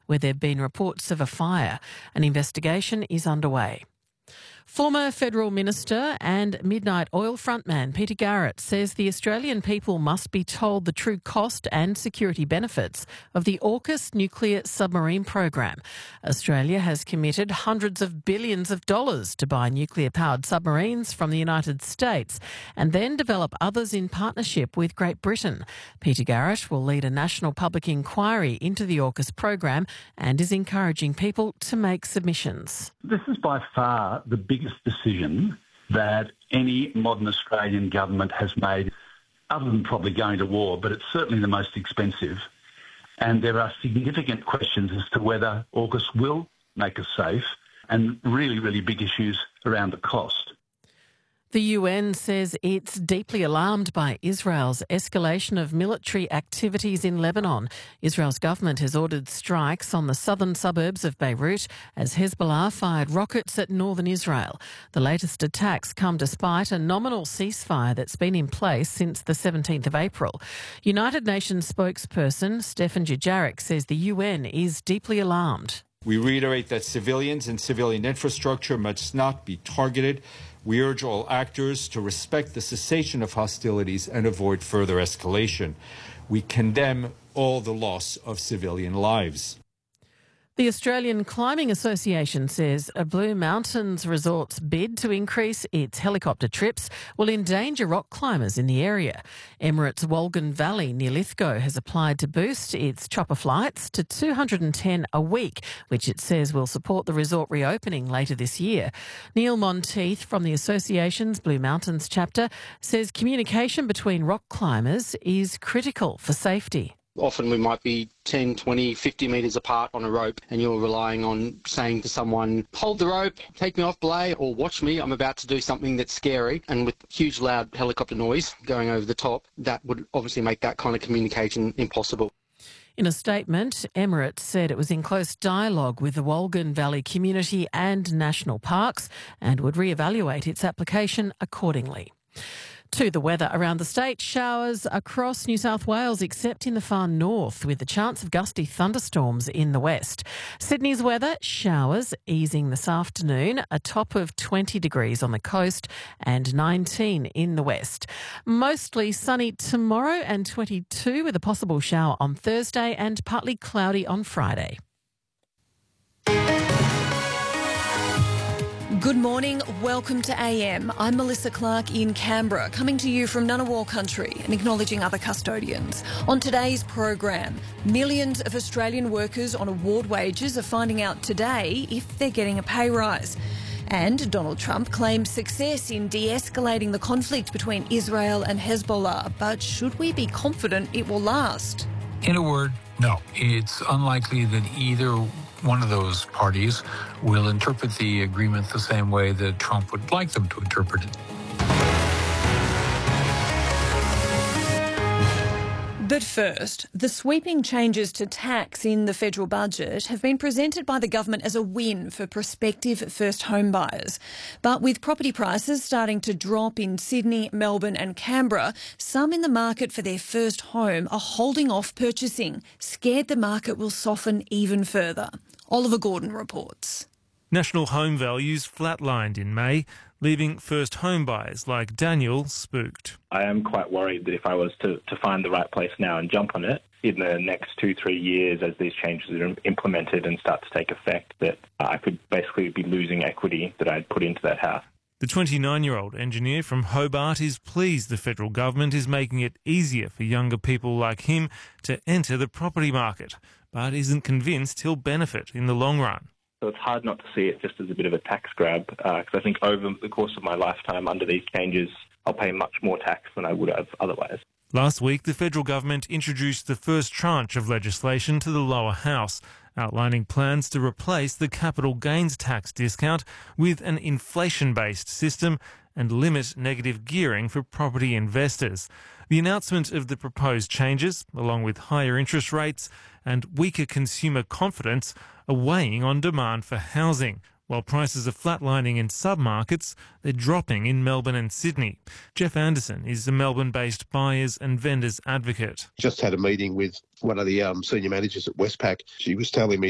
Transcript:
where there have been reports of a fire. An investigation is underway. Former Federal Minister and Midnight Oil frontman Peter Garrett says the Australian people must be told the true cost and security benefits of the AUKUS nuclear submarine program. Australia has committed hundreds of billions of dollars to buy nuclear-powered submarines from the United States and then develop others in partnership with Great Britain. Peter Garrett will lead a national public inquiry into the AUKUS program and is encouraging people to make submissions. This is by far the biggest decision that any modern Australian government has made, other than probably going to war, but it's certainly the most expensive. And there are significant questions as to whether AUKUS will make us safe and really, really big issues around the cost. The UN says it's deeply alarmed by Israel's escalation of military activities in Lebanon. Israel's government has ordered strikes on the southern suburbs of Beirut as Hezbollah fired rockets at northern Israel. The latest attacks come despite a nominal ceasefire that's been in place since the 17th of April. United Nations spokesperson Stefan Dujarric says the UN is deeply alarmed. We reiterate that civilians and civilian infrastructure must not be targeted. We urge all actors to respect the cessation of hostilities and avoid further escalation. We condemn all the loss of civilian lives. The Australian Climbing Association says a Blue Mountains Resort's bid to increase its helicopter trips will endanger rock climbers in the area. Emirates Wolgan Valley near Lithgow has applied to boost its chopper flights to 210 a week, which it says will support the resort reopening later this year. Neil Monteith from the association's Blue Mountains chapter says communication between rock climbers is critical for safety. Often we might be 10, 20, 50 metres apart on a rope and you're relying on saying to someone, hold the rope, take me off belay, or watch me, I'm about to do something that's scary. And with huge loud helicopter noise going over the top, that would obviously make that kind of communication impossible. In a statement, Emirates said it was in close dialogue with the Wolgan Valley community and national parks and would reevaluate its application accordingly. To the weather around the state, showers across New South Wales except in the far north with the chance of gusty thunderstorms in the west. Sydney's weather, showers easing this afternoon, a top of 20 degrees on the coast and 19 in the west. Mostly sunny tomorrow and 22 with a possible shower on Thursday and partly cloudy on Friday. Good morning, welcome to AM. I'm Melissa Clark in Canberra, coming to you from Ngunnawal country and acknowledging other custodians. On today's program, millions of Australian workers on award wages are finding out today if they're getting a pay rise. And Donald Trump claims success in de-escalating the conflict between Israel and Hezbollah. But should we be confident it will last? In a word, no. It's unlikely that either one of those parties will interpret the agreement the same way that Trump would like them to interpret it. But first, the sweeping changes to tax in the federal budget have been presented by the government as a win for prospective first home buyers. But with property prices starting to drop in Sydney, Melbourne and Canberra, some in the market for their first home are holding off purchasing, scared the market will soften even further. Oliver Gordon reports. National home values flatlined in May, leaving first home buyers like Daniel spooked. I am quite worried that if I was to find the right place now and jump on it, in the next 2-3 years as these changes are implemented and start to take effect, that I could basically be losing equity that I'd put into that house. The 29-year-old engineer from Hobart is pleased the federal government is making it easier for younger people like him to enter the property market, but isn't convinced he'll benefit in the long run. So it's hard not to see it just as a bit of a tax grab, because I think over the course of my lifetime under these changes, I'll pay much more tax than I would have otherwise. Last week, the federal government introduced the first tranche of legislation to the lower house, outlining plans to replace the capital gains tax discount with an inflation-based system and limit negative gearing for property investors. The announcement of the proposed changes, along with higher interest rates and weaker consumer confidence, are weighing on demand for housing. While prices are flatlining in submarkets, they're dropping in Melbourne and Sydney. Jeff Anderson is a Melbourne-based buyers and vendors advocate. Just had a meeting with one of the senior managers at Westpac. She was telling me